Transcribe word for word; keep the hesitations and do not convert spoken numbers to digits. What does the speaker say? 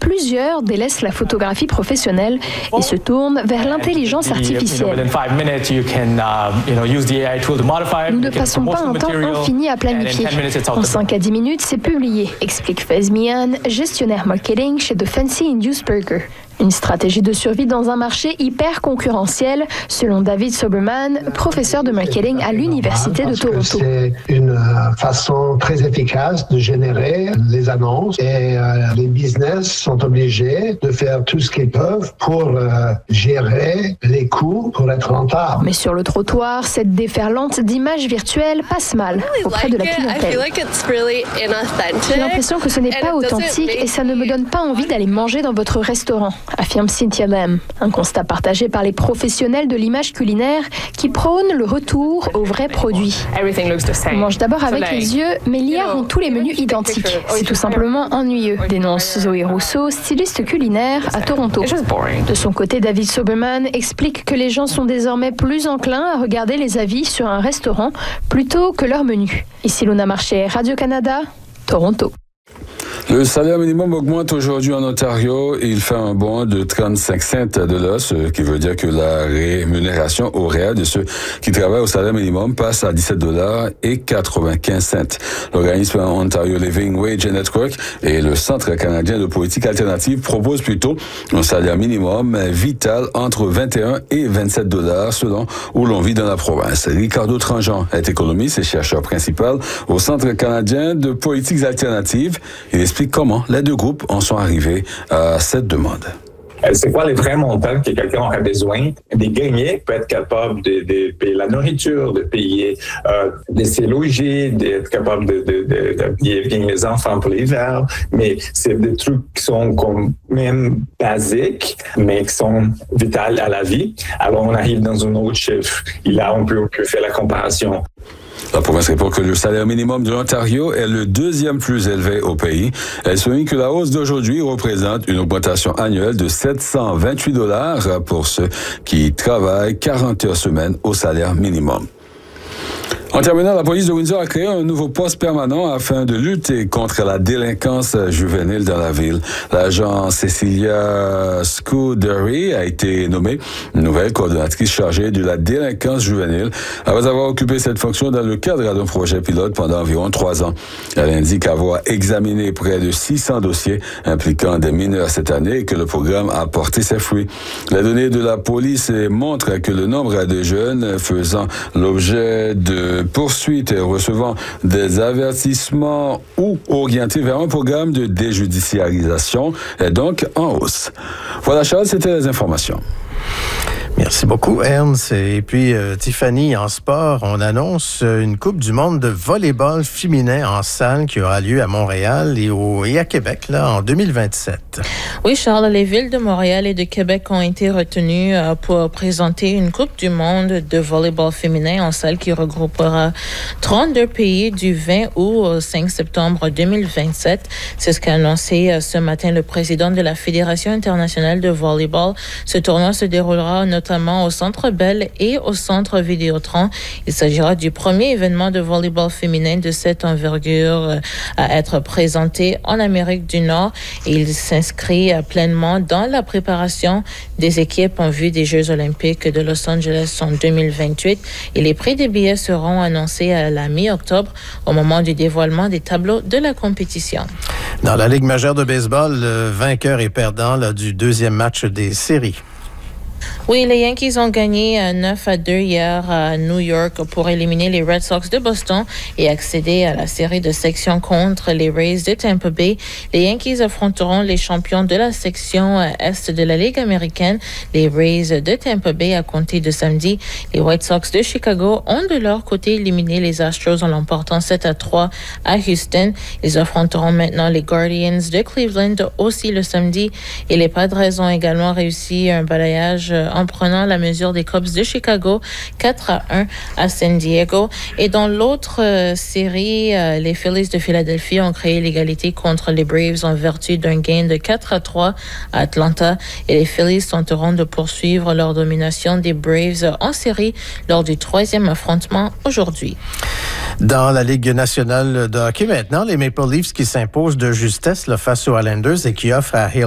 plusieurs délaissent la photographie professionnelle et se tournent vers l'intelligence artificielle. Nous ne passons pas un temps infini à planifier. En cinq à dix minutes, c'est publié, explique Faiz Mian, gestionnaire marketing chez The Fancy Induced Burger. Une stratégie de survie dans un marché hyper concurrentiel, selon David Soberman, professeur de marketing à l'Université de Toronto. C'est une façon très efficace de générer les annonces et euh, les business sont obligés de faire tout ce qu'ils peuvent pour euh, gérer les coûts pour être rentables. Mais sur le trottoir, cette déferlante d'images virtuelles passe mal auprès de la clientèle. J'ai l'impression que ce n'est pas authentique et ça ne me donne pas envie d'aller manger dans votre restaurant, affirme Cynthia Lam. Un constat partagé par les professionnels de l'image culinaire qui prônent le retour aux vrais produits. On mange d'abord avec les yeux, mais l'I A rend tous les menus identiques. C'est tout simplement ennuyeux, dénonce Zoé Rousseau, styliste culinaire à Toronto. De son côté, David Soberman explique que les gens sont désormais plus enclins à regarder les avis sur un restaurant plutôt que leur menu. Ici Luna Marché, Radio-Canada, Toronto. Le salaire minimum augmente aujourd'hui en Ontario et il fait un bond de trente-cinq cents de l'heure, ce qui veut dire que la rémunération horaire de ceux qui travaillent au salaire minimum passe à dix-sept dollars et quatre-vingt-quinze cents. L'organisme Ontario Living Wage Network et le Centre canadien de politique alternative proposent plutôt un salaire minimum vital entre vingt et un et vingt-sept dollars selon où l'on vit dans la province. Ricardo Tranjean est économiste et chercheur principal au Centre canadien de politiques alternatives. Il explique comment les deux groupes en sont arrivés à cette demande. C'est quoi les vrais montants que quelqu'un aurait besoin de gagner pour être capable de, de payer la nourriture, de payer, euh, de se loger, d'être capable de, de, de, de payer les enfants pour l'hiver. Mais c'est des trucs qui sont quand même basiques, mais qui sont vitaux à la vie. Alors on arrive dans un autre chiffre. Et là, on peut, on peut faire la comparaison. La province répond que le salaire minimum de l'Ontario est le deuxième plus élevé au pays. Elle souligne que la hausse d'aujourd'hui représente une augmentation annuelle de sept cent vingt-huit dollars pour ceux qui travaillent quarante heures semaine au salaire minimum. En terminant, la police de Windsor a créé un nouveau poste permanent afin de lutter contre la délinquance juvénile dans la ville. L'agent Cecilia Scuderi a été nommée nouvelle coordonnatrice chargée de la délinquance juvénile après avoir occupé cette fonction dans le cadre d'un projet pilote pendant environ trois ans. Elle indique avoir examiné près de six cents dossiers impliquant des mineurs cette année et que le programme a porté ses fruits. Les données de la police montrent que le nombre de jeunes faisant l'objet de poursuites et recevant des avertissements ou orientés vers un programme de déjudiciarisation est donc en hausse. Voilà, Charles, c'était les informations. Merci beaucoup, Ernst. Et puis, euh, Tiffany, en sport, on annonce une Coupe du monde de volleyball féminin en salle qui aura lieu à Montréal et, au, et à Québec là, en deux mille vingt-sept. Oui, Charles, les villes de Montréal et de Québec ont été retenues euh, pour présenter une Coupe du monde de volleyball féminin en salle qui regroupera trente-deux pays du vingt août au cinq septembre deux mille vingt-sept. C'est ce qu'a annoncé euh, ce matin le président de la Fédération internationale de volleyball. Ce tournoi se déroulera notamment notamment au Centre Bell et au Centre Vidéotron. Il s'agira du premier événement de volleyball féminin de cette envergure à être présenté en Amérique du Nord et il s'inscrit pleinement dans la préparation des équipes en vue des Jeux olympiques de Los Angeles en deux mille vingt-huit et les prix des billets seront annoncés à la mi-octobre au moment du dévoilement des tableaux de la compétition. Dans la Ligue majeure de baseball, le vainqueur et perdant là, du deuxième match des séries. Oui, les Yankees ont gagné neuf à deux hier à New York pour éliminer les Red Sox de Boston et accéder à la série de section contre les Rays de Tampa Bay. Les Yankees affronteront les champions de la section Est de la Ligue américaine, les Rays de Tampa Bay, à compter de samedi. Les White Sox de Chicago ont de leur côté éliminé les Astros en l'emportant sept à trois à Houston. Ils affronteront maintenant les Guardians de Cleveland aussi le samedi et les Padres ont également réussi un balayage en prenant la mesure des Cubs de Chicago quatre à un à San Diego. Et dans l'autre euh, série, euh, les Phillies de Philadelphie ont créé l'égalité contre les Braves en vertu d'un gain de quatre à trois à Atlanta. Et les Phillies tenteront de poursuivre leur domination des Braves en série lors du troisième affrontement aujourd'hui. Dans la Ligue nationale de hockey maintenant, les Maple Leafs qui s'imposent de justesse là, face aux Islanders et qui offrent à Hill